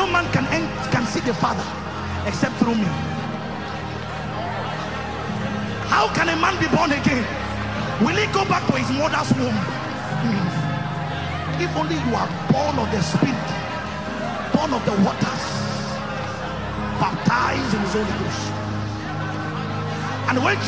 no man can see the Father except through me. How can a man be born again? Will he go back to his mother's womb? If only you are born of the Spirit, born of the waters, baptized in His Holy Ghost. And when